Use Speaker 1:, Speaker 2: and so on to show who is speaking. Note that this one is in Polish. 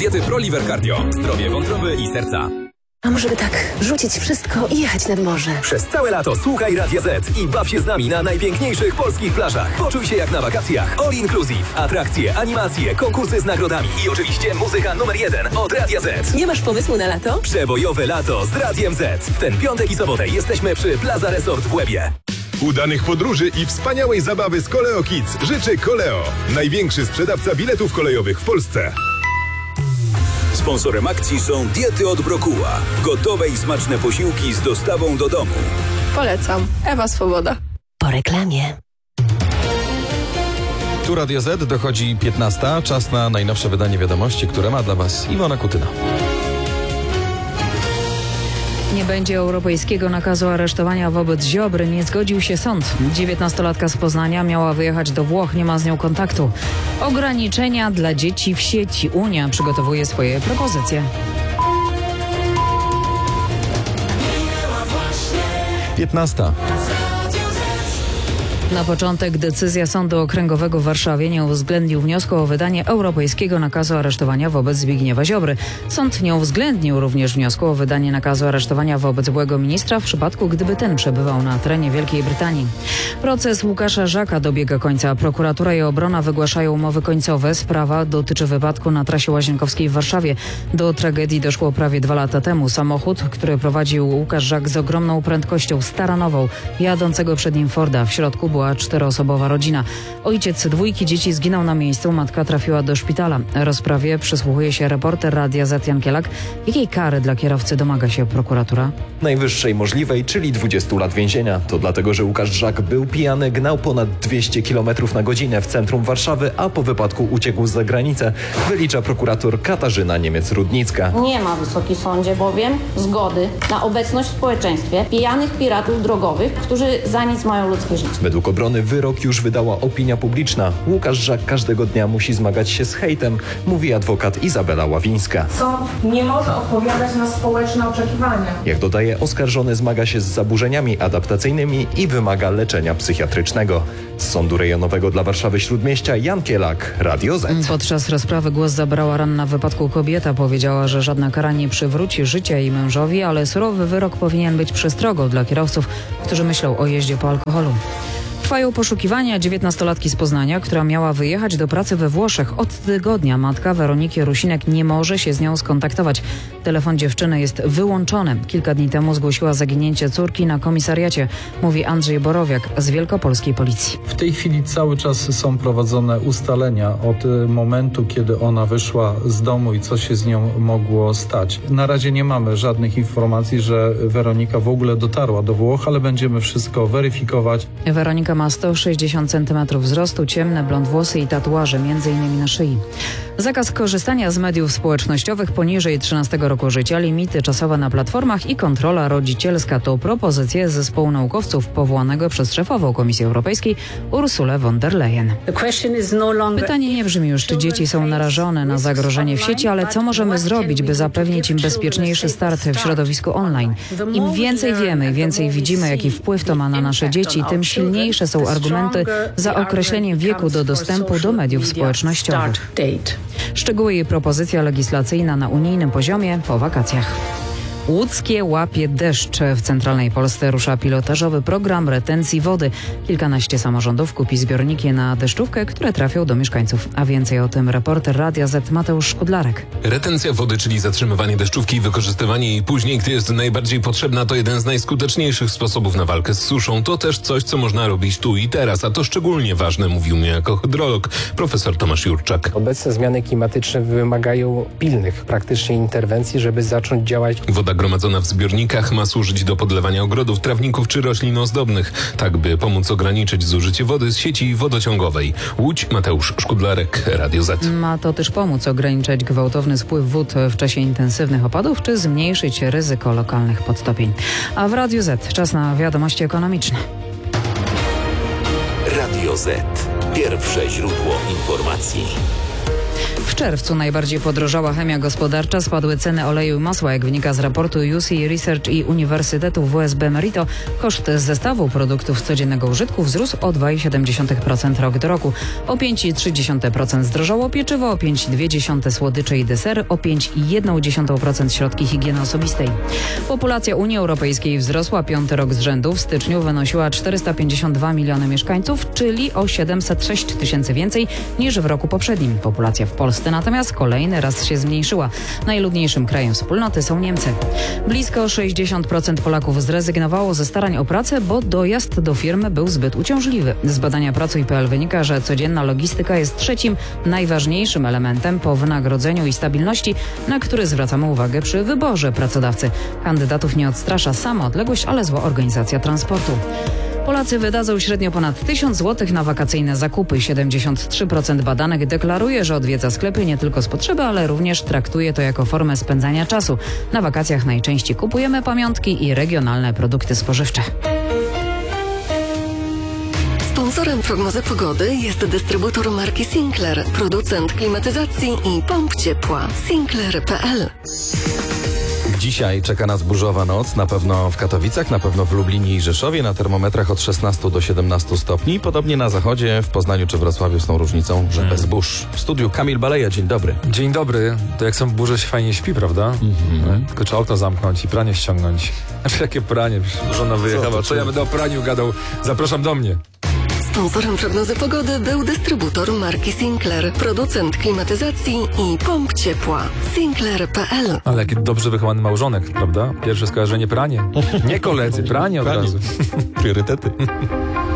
Speaker 1: diety ProLiver Cardio. Zdrowie wątroby i serca.
Speaker 2: A może by tak rzucić wszystko i jechać nad morze?
Speaker 1: Przez całe lato słuchaj Radia Z i baw się z nami na najpiękniejszych polskich plażach. Poczuj się jak na wakacjach. All inclusive. Atrakcje, animacje, konkursy z nagrodami i oczywiście muzyka numer 1 od Radia Z.
Speaker 2: Nie masz pomysłu na lato?
Speaker 1: Przebojowe lato z Radiem Z. W ten piątek i sobotę jesteśmy przy Plaza Resort w Łebie.
Speaker 3: Udanych podróży i wspaniałej zabawy z Koleo Kids życzy Koleo. Największy sprzedawca biletów kolejowych w Polsce.
Speaker 4: Sponsorem akcji są diety od Brokuła. Gotowe i smaczne posiłki z dostawą do domu.
Speaker 5: Polecam. Ewa Swoboda.
Speaker 2: Po reklamie.
Speaker 6: Tu Radio Z, dochodzi 15. Czas na najnowsze wydanie wiadomości, które ma dla Was Iwona Kutyna.
Speaker 7: Nie będzie europejskiego nakazu aresztowania wobec Ziobry. Nie zgodził się sąd. 19-latka z Poznania miała wyjechać do Włoch. Nie ma z nią kontaktu. Ograniczenia dla dzieci w sieci. Unia przygotowuje swoje propozycje.
Speaker 6: 15.
Speaker 7: Na początek decyzja Sądu Okręgowego w Warszawie nie uwzględnił wniosku o wydanie europejskiego nakazu aresztowania wobec Zbigniewa Ziobry. Sąd nie uwzględnił również wniosku o wydanie nakazu aresztowania wobec byłego ministra w przypadku, gdyby ten przebywał na terenie Wielkiej Brytanii. Proces Łukasza Żaka dobiega końca. Prokuratura i obrona wygłaszają umowy końcowe. Sprawa dotyczy wypadku na trasie Łazienkowskiej w Warszawie. Do tragedii doszło prawie 2 lata temu. Samochód, który prowadził Łukasz Żak z ogromną prędkością, staranował jadącego przed nim Forda. W środku była 4-osobowa rodzina. Ojciec 2 dzieci zginął na miejscu, matka trafiła do szpitala. Rozprawie przysłuchuje się reporter Radia Z Jan Kielak. Jakiej kary dla kierowcy domaga się prokuratura?
Speaker 8: Najwyższej możliwej, czyli 20 lat więzienia. To dlatego, że Łukasz Żak był pijany, gnał ponad 200 km na godzinę w centrum Warszawy, a po wypadku uciekł za granicę. Wylicza prokurator Katarzyna Niemiec-Rudnicka.
Speaker 9: Nie ma, Wysoki Sądzie, bowiem zgody na obecność w społeczeństwie pijanych piratów drogowych, którzy za nic mają ludzkie życie.
Speaker 8: Według obrony wyrok już wydała opinia publiczna. Łukasz Żak każdego dnia musi zmagać się z hejtem, mówi adwokat Izabela Ławińska.
Speaker 10: Sąd nie może odpowiadać na społeczne oczekiwania.
Speaker 8: Jak dodaje, oskarżony zmaga się z zaburzeniami adaptacyjnymi i wymaga leczenia psychiatrycznego. Z Sądu Rejonowego dla Warszawy Śródmieścia Jan Kielak, Radio Z.
Speaker 7: Podczas rozprawy głos zabrała ranna w wypadku kobieta. Powiedziała, że żadna kara nie przywróci życia jej mężowi, ale surowy wyrok powinien być przestrogą dla kierowców, którzy myślą o jeździe po alkoholu. Trwają poszukiwania 19-latki z Poznania, która miała wyjechać do pracy we Włoszech. Od tygodnia matka Weroniki Rusinek nie może się z nią skontaktować. Telefon dziewczyny jest wyłączony. Kilka dni temu zgłosiła zaginięcie córki na komisariacie, mówi Andrzej Borowiak z Wielkopolskiej Policji.
Speaker 11: W tej chwili cały czas są prowadzone ustalenia od momentu, kiedy ona wyszła z domu i co się z nią mogło stać. Na razie nie mamy żadnych informacji, że Weronika w ogóle dotarła do Włoch, ale będziemy wszystko weryfikować.
Speaker 7: Weronika ma 160 cm wzrostu, ciemne blond włosy i tatuaże, m.in. na szyi. Zakaz korzystania z mediów społecznościowych poniżej 13 roku życia, limity czasowe na platformach i kontrola rodzicielska to propozycje zespołu naukowców powołanego przez szefową Komisji Europejskiej Ursulę von der Leyen. Pytanie nie brzmi już, czy dzieci są narażone na zagrożenie w sieci, ale co możemy zrobić, by zapewnić im bezpieczniejszy start w środowisku online. Im więcej wiemy i więcej widzimy, jaki wpływ to ma na nasze dzieci, tym silniejsze są argumenty za określeniem wieku do dostępu do mediów społecznościowych. Szczegóły i propozycja legislacyjna na unijnym poziomie po wakacjach. Łódzkie łapie deszcz. W centralnej Polsce rusza pilotażowy program retencji wody. Kilkanaście samorządów kupi zbiorniki na deszczówkę, które trafią do mieszkańców. A więcej o tym reporter Radia Z Mateusz Szkudlarek.
Speaker 12: Retencja wody, czyli zatrzymywanie deszczówki i wykorzystywanie jej później, gdy jest najbardziej potrzebna, to jeden z najskuteczniejszych sposobów na walkę z suszą. To też coś, co można robić tu i teraz, a to szczególnie ważne, mówił mi jako hydrolog profesor Tomasz Jurczak.
Speaker 13: Obecne zmiany klimatyczne wymagają pilnych praktycznie interwencji, żeby zacząć działać.
Speaker 12: Woda gromadzona w zbiornikach ma służyć do podlewania ogrodów, trawników czy roślin ozdobnych, tak by pomóc ograniczyć zużycie wody z sieci wodociągowej. Łódź, Mateusz Szkudlarek, Radio Z.
Speaker 7: Ma to też pomóc ograniczać gwałtowny spływ wód w czasie intensywnych opadów, czy zmniejszyć ryzyko lokalnych podtopień. A w Radiu Z czas na wiadomości ekonomiczne.
Speaker 4: Radio Z. Pierwsze źródło informacji.
Speaker 7: W czerwcu najbardziej podrożała chemia gospodarcza, spadły ceny oleju i masła. Jak wynika z raportu UC Research i Uniwersytetu WSB Merito, koszt zestawu produktów codziennego użytku wzrósł o 2,7% rok do roku. O 5,3% zdrożało pieczywo, o 5,2% słodycze i desery, o 5,1% środki higieny osobistej. Populacja Unii Europejskiej wzrosła 5. rok z rzędu. W styczniu wynosiła 452 miliony mieszkańców, czyli o 706 tysięcy więcej niż w roku poprzednim. Populacja w Polsce natomiast kolejny raz się zmniejszyła. Najludniejszym krajem wspólnoty są Niemcy. Blisko 60% Polaków zrezygnowało ze starań o pracę, bo dojazd do firmy był zbyt uciążliwy. Z badania Pracuj.pl wynika, że codzienna logistyka jest trzecim najważniejszym elementem po wynagrodzeniu i stabilności, na który zwracamy uwagę przy wyborze pracodawcy. Kandydatów nie odstrasza sama odległość, ale zła organizacja transportu. Polacy wydadzą średnio ponad 1000 zł na wakacyjne zakupy. 73% badanych deklaruje, że odwiedza sklepy nie tylko z potrzeby, ale również traktuje to jako formę spędzania czasu. Na wakacjach najczęściej kupujemy pamiątki i regionalne produkty spożywcze.
Speaker 2: Sponsorem prognozy pogody jest dystrybutor marki Sinclair, producent klimatyzacji i pomp ciepła. Sinclair.pl.
Speaker 6: Dzisiaj czeka nas burzowa noc, na pewno w Katowicach, na pewno w Lublinie i Rzeszowie, na termometrach od 16 do 17 stopni. Podobnie na zachodzie, w Poznaniu czy Wrocławiu z tą różnicą, że bez burz. W studiu Kamil Baleja, dzień dobry.
Speaker 14: Dzień dobry. To jak są burze, się fajnie śpi, prawda? Tylko trzeba okno zamknąć i pranie ściągnąć. Znaczy jakie pranie? Żona wyjechała. Co ja będę o praniu gadał? Zapraszam do mnie.
Speaker 2: Sponsorem prognozy pogody był dystrybutor marki Sinclair, producent klimatyzacji i pomp ciepła. Sinclair.pl.
Speaker 14: Ale jaki dobrze wychowany małżonek, prawda? Pierwsze skojarzenie pranie. Nie koledzy, pranie od razu.
Speaker 6: Priorytety.